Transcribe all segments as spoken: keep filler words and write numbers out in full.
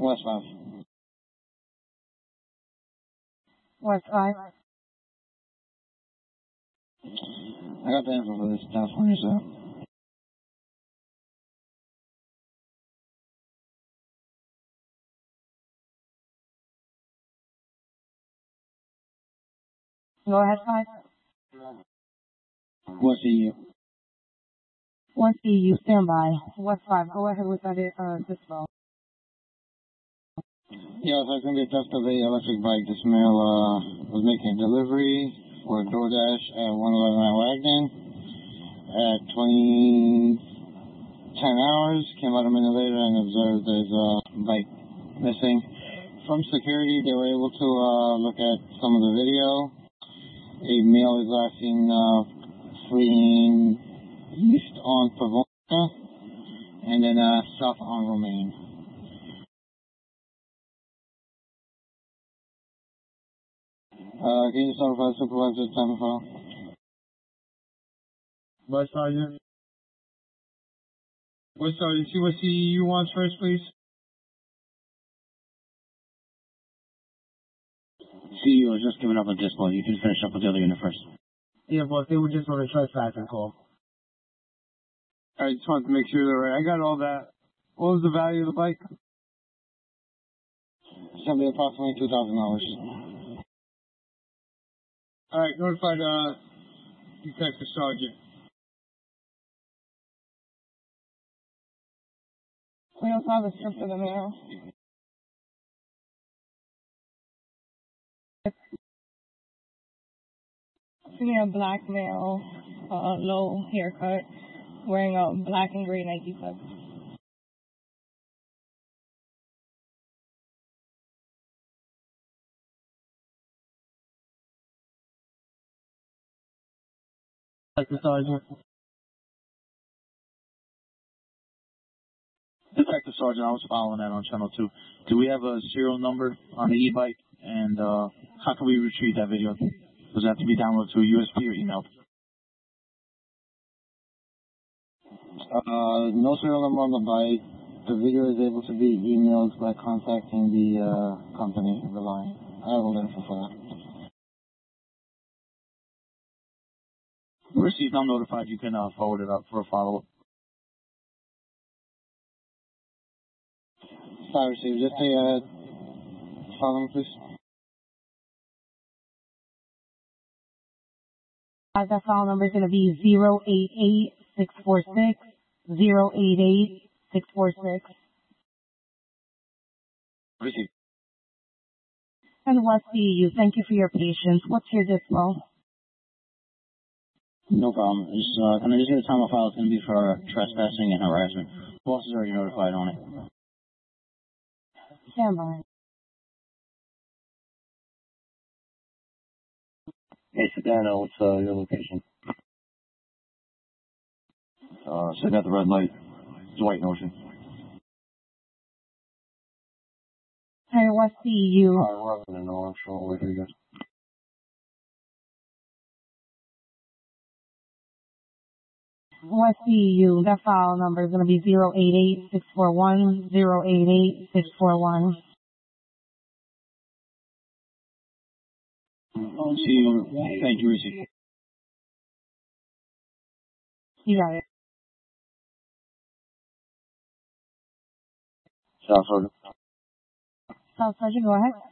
West five. West five. I got the info for this California, so. Go ahead, five. West E U. West E U, stand by. West five, go ahead with that, uh, dispo. Yeah, so it's going to be a test of a electric bike. This male, uh, was making a delivery for DoorDash at one eleven at Wagner at twenty ten hours. Came out a minute later and observed his, uh, bike missing. From security, they were able to, uh, look at some of the video. A male is last seen, uh, fleeing east on Pavonia and then, uh, south on Romaine. Uh, can you just notify the supervisor of time and file? What sergeant? What sergeant? See what C E U wants first, please? C E U was just giving up a dispo. You can finish up with the other unit first. Yeah, but if they were just on a trespassing call. I just wanted to make sure they're right. I got all that. What was the value of the bike? It's going to be approximately two thousand dollars. All right, notify the detective sergeant. We also have a strip of the mail. See a black male, uh, low haircut, wearing a black and gray Nike socks. Detective sergeant. Detective Sergeant, I was following that on Channel two. Do we have a serial number on the e-bike? And uh, how can we retrieve that video? Does it have to be downloaded to a U S B or emailed? Uh, no serial number on the bike. The video is able to be emailed by contacting the uh, company, Reliant. I have all the info for that. Received, I'm notified. You can uh, forward it up for a follow-up. Sorry, received. Just a uh, follow me, please. Uh, that file number is going to be zero eight eight six four six zero eight eight six four six. Received. And West E U, thank you for your patience. What's your dispo? No problem. Just, uh, can I just get a time of file? It's going to be for trespassing and harassment. Boss is already notified on it. Stand by. Hey, Sedano, what's uh, your location? Uh, sitting at the red light. Dwight Notion. Hey, West E U. Alright, we're up in the north, so we'll wait for you guys. West E U, that file number is going to be zero eight eight six four one zero eight eight six four one. See you. Thank you, Received. You got it. South Sergeant. South Sergeant, go ahead.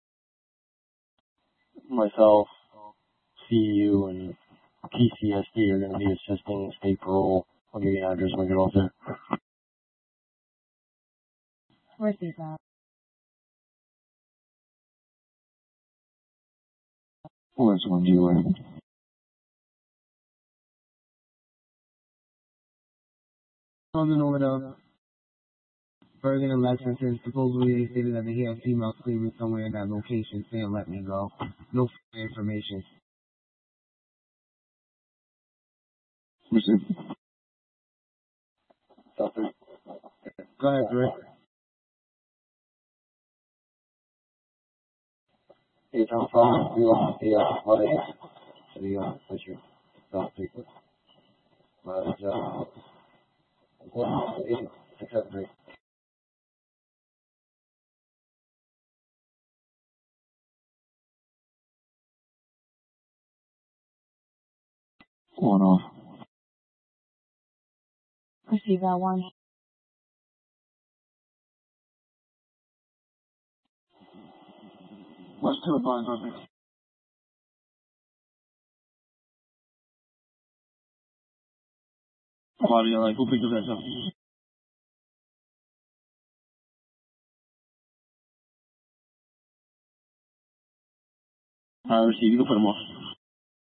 Myself, C E U, and P C S D are going to be assisting state parole. I'll give you an address when I get off there. Receive that. Where's one dealer? Something over the Bergen and Lexington. Supposedly they stated that they have female screaming somewhere in that location saying, "Let me go." No further information. Received. South Sergeant. Go ahead, Rick. Hey, I'm from the uh, what is so you uh, put your South Sergeant. But uh, what is it? One off. Receive that one. What's two lines, perfect? Claudia, like, who picked up that stuff? I received. You can put them off.